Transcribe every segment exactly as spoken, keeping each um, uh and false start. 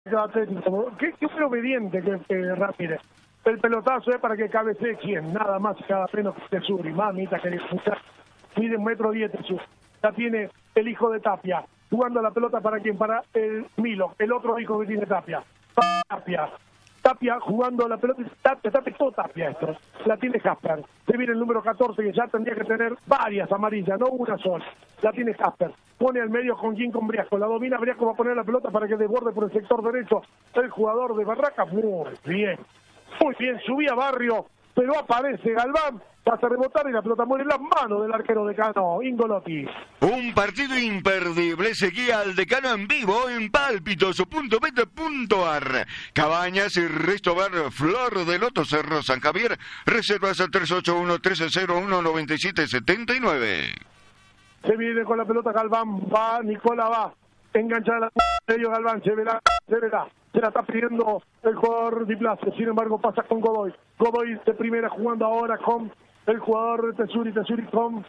Atlético. Qué, qué fue obediente que, que Ramírez. El pelotazo es para que cabecee quien, nada más y cada menos que Tesuri. Mamita que mide un metro diez Tesuri. Ya tiene el hijo de Tapia, jugando la pelota para quien, para el Milo, el otro hijo que tiene Tapia. Tapia. Tapia jugando la pelota, Tapia, Tapia, todo Tapia esto. La tiene Casper. Se viene el número catorce que ya tendría que tener varias amarillas, no una sola. La tiene Casper. Pone al medio con quien con Briasco. La domina Briasco, va a poner la pelota para que desborde por el sector derecho el jugador de Barraca. Muy bien. Muy bien, subía Barrio, pero aparece Galván, pasa a rebotar y la pelota muere en las manos del arquero decano, Ingolotti. Un partido imperdible seguía al decano en vivo en pálpitos punto bet punto ar. Cabañas y Restobar Flor de Loto Cerro San Javier. Reservas al tres ocho uno, tres cero uno, nueve siete siete nueve. Se viene con la pelota Galván, va, Nicola va. Engancha la medio Galván, se verá, se verá. Se la está pidiendo el jugador Di Placio, sin embargo pasa con Godoy. Godoy de primera jugando ahora con el jugador de Tesuri, Tesuri con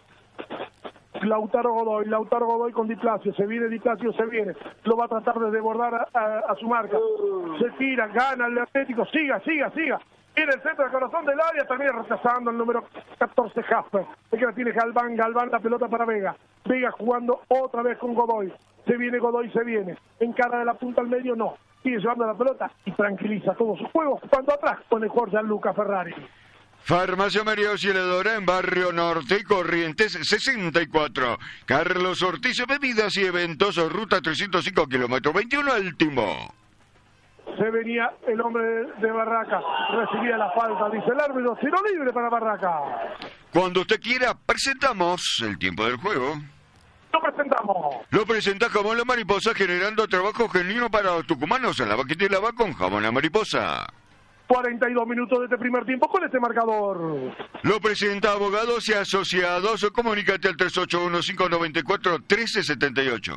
Lautaro Godoy, Lautaro Godoy con Di Placio, se viene Di Placio, se viene, lo va a tratar de desbordar a, a, a su marca, se tira, gana el Atlético, siga, siga, siga. Viene el centro del corazón del área, termina rechazando el número catorce Jasper. Es que la tiene Galván, Galván la pelota para Vega. Vega jugando otra vez con Godoy. Se viene Godoy, se viene. Encara de la punta al medio, no. Sigue llevando la pelota y tranquiliza todo su juego. Cuando atrás pone Jorge Gianluca Ferrari. Farmacia María Auxiliadora en Barrio Norte y Corrientes sesenta y cuatro. Carlos Ortiz, bebidas y eventos, ruta trescientos cinco kilómetros veintiuno al Timbo. Se venía el hombre de, de Barraca, recibía la falta, dice el árbitro, tiro libre para Barraca. Cuando usted quiera, presentamos el tiempo del juego. Lo presentamos. Lo presenta Jamón La Mariposa, generando trabajo genuino para los tucumanos en la vaquita y la va con Jamón La Mariposa. cuarenta y dos minutos de este primer tiempo con este marcador. Lo presenta Abogados y Asociados. Comunícate al tres ocho uno, cinco nueve cuatro, uno tres siete ocho.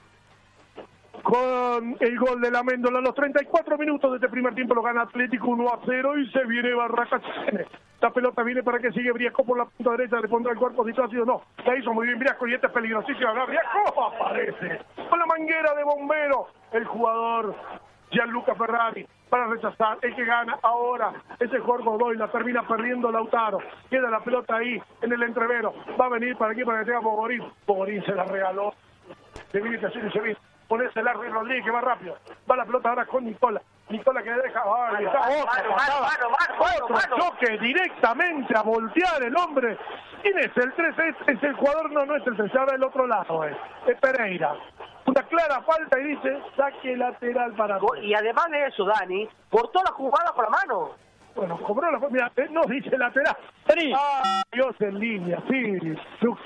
Con el gol de la Méndola, los treinta y cuatro minutos de este primer tiempo lo gana Atlético uno a cero y se viene Barraca. La pelota viene para que sigue Briasco por la punta derecha, le pondrá el cuerpo Di Placio, no, la hizo muy bien Briasco y este es peligrosísimo. Briasco aparece con la manguera de bombero el jugador Gianluca Ferrari para rechazar. El que gana ahora ese Jorge Godoy, la termina perdiendo Lautaro, queda la pelota ahí en el entrevero, va a venir para aquí para que tenga Bogorín. Bogorín se la regaló, se viene que se viene. Ponese el Larry Rodríguez que va rápido. Va la pelota ahora con Nicola. Nicola que deja. Ay, está otro, otro choque directamente a voltear el hombre. ¿Quién es? El tres es, es el jugador, no, no es el tres, ahora del otro lado es. Es Pereira. Una clara falta y dice saque lateral para. Y además de eso, Dani, cortó la jugada con la mano. Bueno, cobró la mira, no dice lateral. Ah, Dios en línea, sí.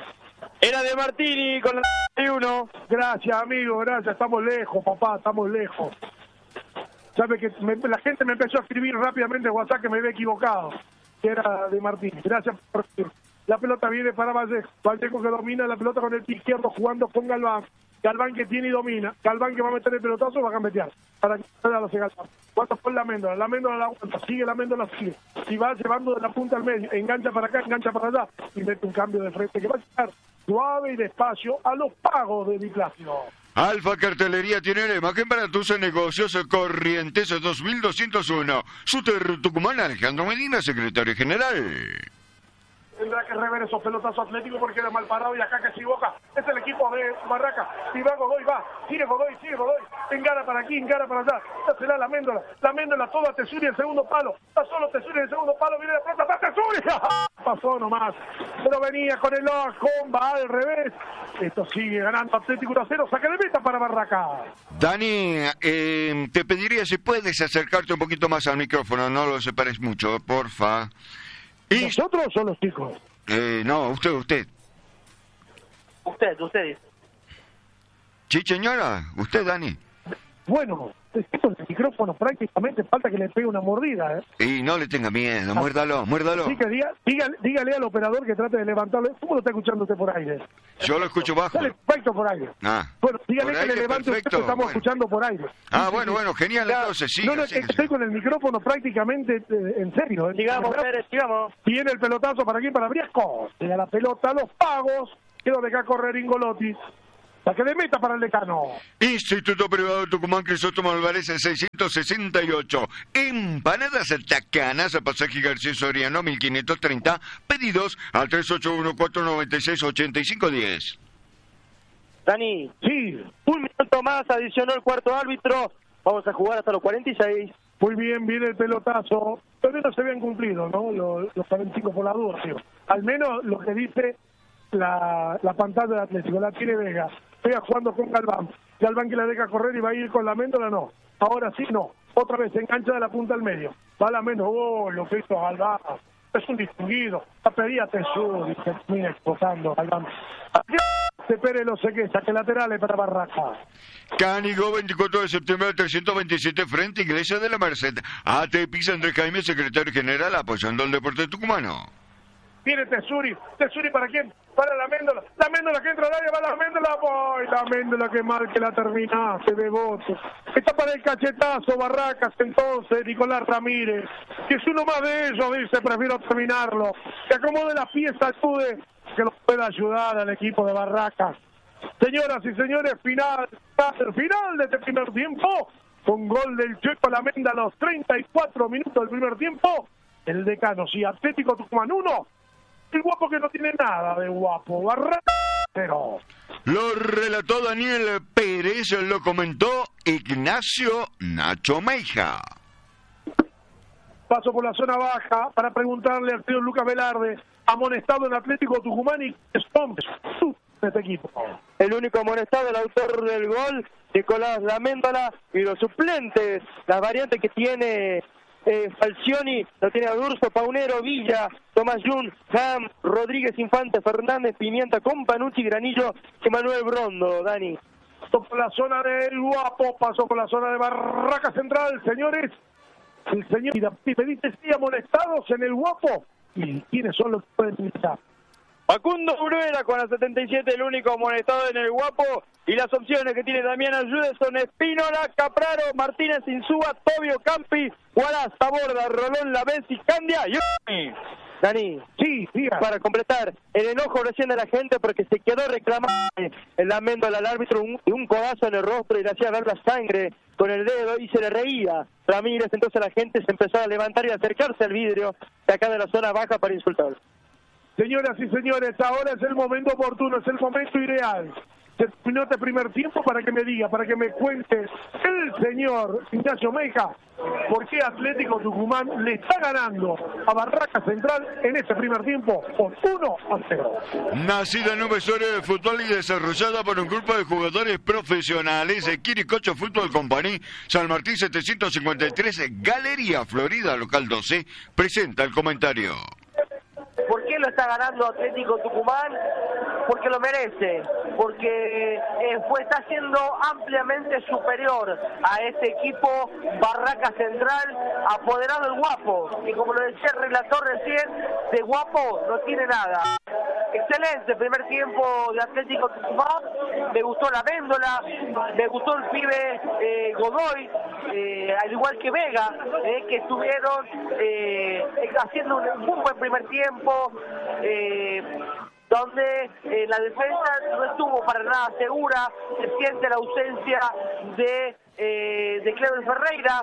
Era de Martini con la uno. Gracias, amigo, gracias. Estamos lejos, papá, estamos lejos. Sabe que me, la gente me empezó a escribir rápidamente en WhatsApp que me había equivocado, que era de Martini. Gracias por decir. La pelota viene para Vallejo. Vallejo que domina la pelota con el pie izquierdo jugando con Galván. Galván que tiene y domina. Galván que va a meter el pelotazo, va a gambetear. Para que no lo se Galván. ¿Cuánto fue la Méndola? La Méndola la aguanta. Sigue la Méndola, sigue. Y va llevando de la punta al medio. Engancha para acá, engancha para allá. Y mete un cambio de frente que va a llegar suave y despacio a los pagos de Di Placio. Alfa Cartelería tiene la imagen para tus negocios. Corrientes dos mil doscientos uno. Súter Tucumán, Alejandro Medina, secretario general. Tendrá que rever esos pelotazos atléticos porque era mal parado y acá que se equivoca. Es el equipo de Barraca. Si va Godoy, va. Sigue Godoy, sigue Godoy. Engara para aquí, engara para allá. Esta será la Méndola. La Méndola toda Tesuri en el segundo palo. Está solo Tesuri en el segundo palo. Viene de pronto. ¡Está Tesuri! Pasó nomás. Pero venía con el comba al revés. Esto sigue ganando Atlético uno a cero. Saque de meta para Barraca. Dani, eh, te pediría si puedes acercarte un poquito más al micrófono. No lo separes mucho, porfa. ¿Y nosotros o los chicos? Eh, no, usted, usted. Usted, usted dice. Sí, señora, usted, Dani. Bueno, con el micrófono prácticamente falta que le pegue una mordida, ¿eh? Y no le tenga miedo, muérdalo, muérdalo. Así que diga, dígale, dígale al operador que trate de levantarlo. ¿Cómo lo está escuchando usted por aire? Yo lo escucho bajo. Sale perfecto por aire. Ah. Bueno, dígale que le levante usted, que estamos bueno. escuchando por aire. Ah, sí, bueno, sí, bueno, genial, ya, entonces, sí. No, no, que estoy con el micrófono prácticamente eh, en serio. ¿eh? Sigamos, Pérez, sigamos. Viene el pelotazo para aquí, para Briasco. Llega la pelota a los pagos. Quiero dejar correr Ingolotti. Saque de meta para el Decano. Instituto Privado Tucumán Crisóstomo Álvarez seiscientos sesenta y ocho. Empanadas tacanas, pasaje García Soriano mil quinientos treinta. Pedidos al tres ocho uno cuatro nueve seis ocho cinco uno cero. Dani, Sí, un minuto más, adicionó el cuarto árbitro. Vamos a jugar hasta los cuarenta y seis. muy bien, viene el pelotazo. Todavía no se habían cumplido, ¿no? Los, los cuarenta y cinco por la duda, tío. Al menos lo que dice la, la pantalla de Atlético. La tiene Vega. Vega jugando con Galván. Galván que la deja correr y va a ir con la Méndola, no. Ahora sí, no. Otra vez se engancha de la punta al medio. Va la menos. Oh, lo que hizo Galván. Es un distinguido. La pedía Tesur y se termina explotando Galván. Se Pérez lo sé que saque laterales para Barraca. Cánigo, veinticuatro de septiembre de trescientos veintisiete, frente Iglesia de la Merced. A T Pisa Andrés Jaime, secretario general, apoyando al deporte tucumano. Viene Tesuri. Tesuri para quién? Para la Méndola. La Méndola que entra al área, va la Méndola. ¡Ay, la Méndola que mal que la terminaste, Bebote! Está para el cachetazo, Barracas, entonces, Nicolás Ramírez. Que es uno más de ellos, dice, prefiero terminarlo. Que acomode la pieza, ayude, que lo pueda ayudar al equipo de Barracas. Señoras y señores, final, final de este primer tiempo. Con gol del Checo Lamenda a los treinta y cuatro minutos del primer tiempo. El Decano, sí, Atlético Tucumán uno. El guapo que no tiene nada de guapo. Barraca cero. Lo relató Daniel Pérez, lo comentó Ignacio Nacho Meija. Paso por la zona baja para preguntarle al señor Lucas Velarde, amonestado en Atlético Tucumán y que son de este equipo. El único amonestado, el autor del gol, Nicolás Laméndola, y los suplentes, las variantes que tiene eh, Falcioni, lo tiene Adurso, Paunero, Villa, Tomás Jun, Ham, Rodríguez Infante, Fernández, Pimienta, Companucci, Granillo, Emanuel Brondo, Dani. Pasó por la zona del guapo, pasó por la zona de Barraca Central, señores. El señor y me dice, sí, amonestados en el guapo. ¿Y quiénes son los que pueden militar? Facundo Bruera con la setenta y siete, el único amonestado en el guapo, y las opciones que tiene Damián Ayude son Espínola, Capraro, Martínez Insúa, Tobio Campi, Guaraz, Taborda, Rolón, Lavesi, Candia y... Dani, sí, diga. Para completar, el enojo recién de la gente porque se quedó reclamando el lamento al árbitro un, un codazo en el rostro y le hacía ver la sangre con el dedo y se le reía Ramírez, entonces la gente se empezó a levantar y a acercarse al vidrio de acá de la zona baja para insultar. Señoras y señores, ahora es el momento oportuno, es el momento ideal. Se terminó este primer tiempo para que me diga, para que me cuente el señor Ignacio Meija por qué Atlético Tucumán le está ganando a Barraca Central en este primer tiempo por uno a cero. Nacida en un vestuario de fútbol y desarrollada por un grupo de jugadores profesionales, de Quiricocho Fútbol Company, San Martín setecientos cincuenta y tres, Galería Florida, local doce, presenta el comentario. ¿Por qué lo está ganando Atlético Tucumán? Porque lo merece, porque eh, pues está siendo ampliamente superior a este equipo Barraca Central, apoderado el guapo, y como lo decía el relator recién, de guapo no tiene nada. Excelente primer tiempo de Atlético Tucumán, me gustó la Méndola, me gustó el pibe eh, Godoy, eh, al igual que Vega, eh, que estuvieron eh, haciendo un, un buen primer tiempo, eh, donde eh, la defensa no estuvo para nada segura, se siente la ausencia de eh, de Cleber Ferreira,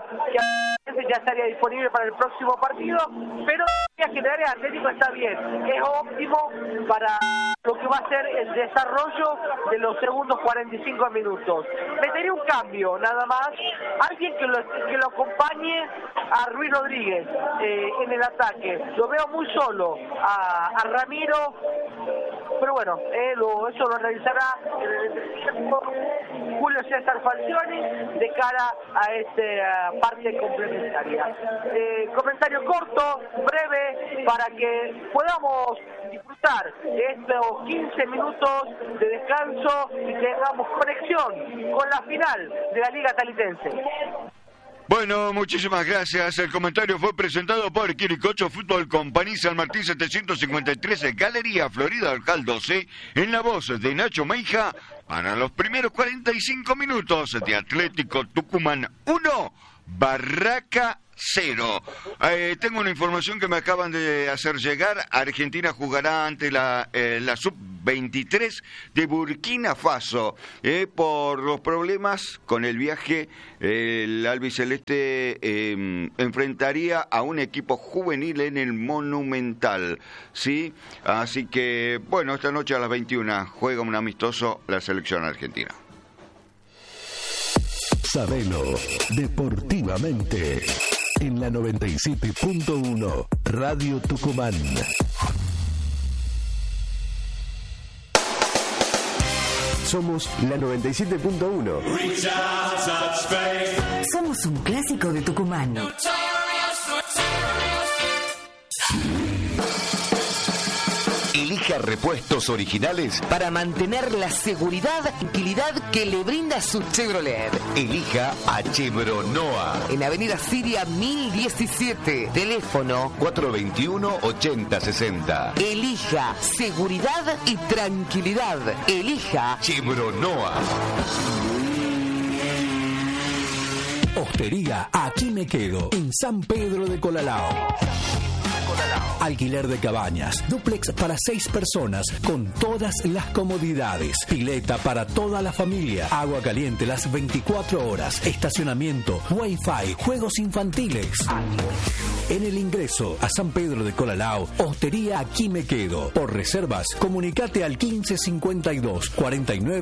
que ya estaría disponible para el próximo partido, pero en general el Atlético está bien, es óptimo para lo que va a ser el desarrollo de los segundos cuarenta y cinco minutos. Metería un cambio, nada más, alguien que lo, que lo acompañe a Ruiz Rodríguez eh, en el ataque. Lo veo muy solo a, a Ramiro, pero bueno, eh, lo, eso lo realizará Julio César Falcioni de cara a esta uh, parte complementaria. Eh, comentario corto, breve, para que podamos disfrutar estos quince minutos de descanso y tengamos conexión con la final de la Liga Talitense. Bueno, muchísimas gracias. El comentario fue presentado por Quiricocho Fútbol Company, San Martín setecientos cincuenta y tres, Galería Florida, local doce, en la voz de Nacho Meija, para los primeros cuarenta y cinco minutos de Atlético Tucumán uno, Barraca cero. Eh, tengo una información que me acaban de hacer llegar. Argentina jugará ante la, eh, la sub veintitrés de Burkina Faso. Eh, por los problemas con el viaje, eh, el albiceleste eh, enfrentaría a un equipo juvenil en el Monumental. ¿Sí? Así que, bueno, esta noche a las veintiuna juega un amistoso la selección argentina. Sabelo deportivamente en la noventa y siete punto uno Radio Tucumán. Somos la noventa y siete punto uno. Somos un clásico de Tucumán. Elija repuestos originales para mantener la seguridad y tranquilidad que le brinda su Chevrolet. Elija a Chevronoa En Avenida Siria mil diecisiete. Teléfono cuatro veintiuno, ochenta sesenta. Elija seguridad y tranquilidad. Elija Chevronoa. Hostería Aquí Me Quedo, en San Pedro de Colalao. Alquiler de cabañas, dúplex para seis personas con todas las comodidades, pileta para toda la familia, agua caliente las veinticuatro horas, estacionamiento, wifi, juegos infantiles. En el ingreso a San Pedro de Colalao, Hostería Aquí Me Quedo. Por reservas, comunicate al quince cincuenta y dos, cuarenta y nueve